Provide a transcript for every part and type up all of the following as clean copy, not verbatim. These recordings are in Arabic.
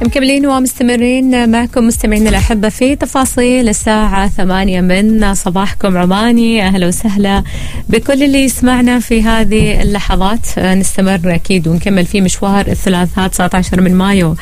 مكملين ومستمرين معكم مستمعين الأحبة في تفاصيل الساعة 8 من صباحكم عماني. أهلا وسهلا بكل اللي يسمعنا في هذه اللحظات. نستمر أكيد ونكمل في مشوار الثلاثاء 19 من مايو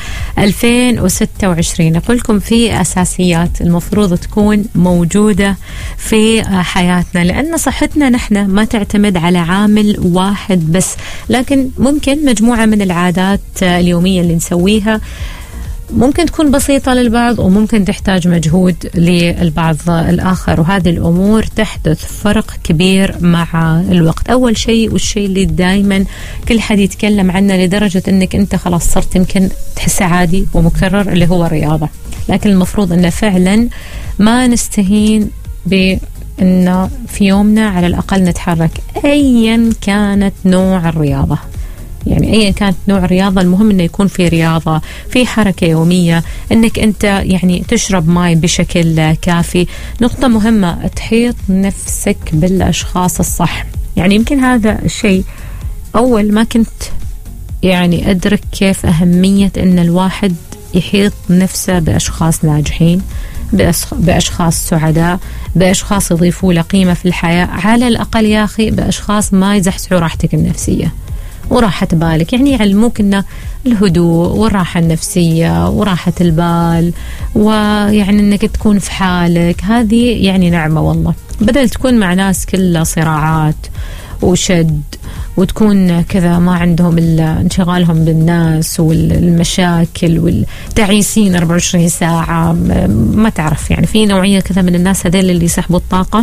2026. أقول لكم في أساسيات المفروض تكون موجودة في حياتنا، لأن صحتنا نحن ما تعتمد على عامل واحد بس، لكن ممكن مجموعة من العادات اليومية اللي نسويها ممكن تكون بسيطة للبعض وممكن تحتاج مجهود للبعض الآخر، وهذه الأمور تحدث فرق كبير مع الوقت. أول شيء والشيء اللي دايما كل حد يتكلم عنه لدرجة أنك أنت خلاص صرت يمكن تحسه عادي ومكرر، اللي هو الرياضة. لكن المفروض أنه فعلا ما نستهين بأنه في يومنا على الأقل نتحرك أيا كانت نوع الرياضة. يعني أيا كانت نوع الرياضة، المهم أنه يكون في رياضة، في حركة يومية، أنك أنت يعني تشرب ماء بشكل كافي. نقطة مهمة، تحيط نفسك بالأشخاص الصح. يعني يمكن هذا الشيء أول ما كنت يعني أدرك كيف أهمية أن الواحد يحيط نفسه بأشخاص ناجحين، بأشخاص سعداء، بأشخاص يضيفوا له قيمة في الحياة، على الأقل يا أخي بأشخاص ما يزحزحوا راحتك النفسية وراحة بالك. يعني يعلموك أن الهدوء والراحة النفسية وراحة البال، ويعني أنك تكون في حالك، هذه يعني نعمة والله، بدل تكون مع ناس كلها صراعات وشد وتكون كذا ما عندهم إلا انشغالهم بالناس والمشاكل والتعيسين 24 ساعة. ما تعرف يعني في نوعية كذا من الناس هذول اللي يسحبوا الطاقة.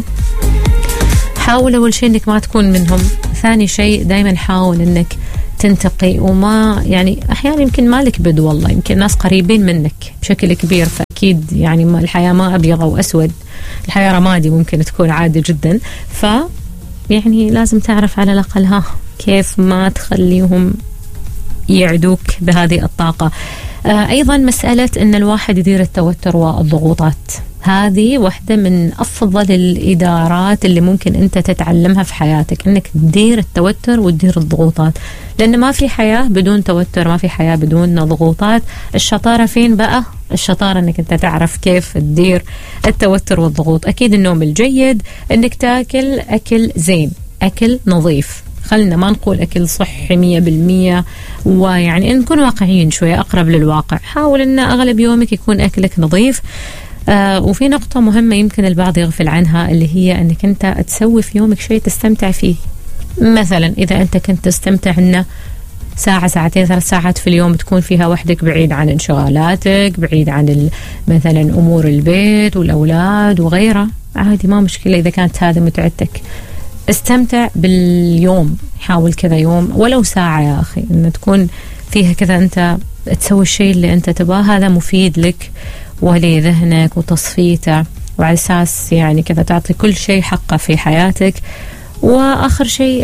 حاول أول شيء أنك ما تكون منهم. ثاني شيء دايما حاول أنك تنتقي، وما يعني أحيانا يمكن مالك بد والله، يمكن ناس قريبين منك بشكل كبير، فأكيد يعني الحياة ما أبيض وأسود، الحياة رمادي ممكن تكون عادي جدا. يعني لازم تعرف على الأقل كيف ما تخليهم يعدوك بهذه الطاقة. أيضا مسألة أن الواحد يدير التوتر والضغوطات، هذه واحدة من أفضل الإدارات اللي ممكن أنت تتعلمها في حياتك، أنك تدير التوتر وتدير الضغوطات، لأن ما في حياة بدون توتر، ما في حياة بدون ضغوطات. الشطارة فين بقى؟ الشطارة أنك أنت تعرف كيف تدير التوتر والضغوط. أكيد النوم الجيد، أنك تاكل أكل زين، أكل نظيف، خلنا ما نقول أكل صحي 100%، ويعني نكون واقعيين شوية، أقرب للواقع. حاول أن أغلب يومك يكون أكلك نظيف. وفي نقطة مهمة يمكن البعض يغفل عنها، اللي هي أنك أنت تسوي في يومك شيء تستمتع فيه. مثلا إذا أنت كنت تستمتع أنه ساعة ساعتين 3 ساعات في اليوم تكون فيها وحدك بعيد عن انشغالاتك، بعيد عن مثلا أمور البيت والأولاد وغيرها، عادي ما مشكلة. إذا كانت هذه متعتك استمتع باليوم، حاول كذا يوم ولو ساعة يا أخي أن تكون فيها كذا أنت تسوي الشيء اللي أنت تبغاه، هذا مفيد لك ولذهنك وتصفيته، وعلى أساس يعني كذا تعطي كل شيء حقه في حياتك. وآخر شيء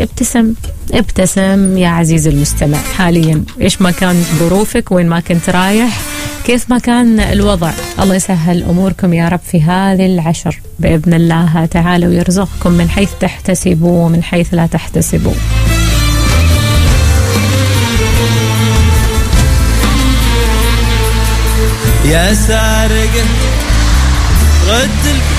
ابتسم يا عزيزي المستمع. حاليا إيش ما كانت ظروفك، وين ما كنت رايح، كيف ما كان الوضع، الله يسهل أموركم يا رب في هذه العشر بإذن الله تعالى، ويرزقكم من حيث تحتسبوا ومن حيث لا تحتسبوا. يا سارق رد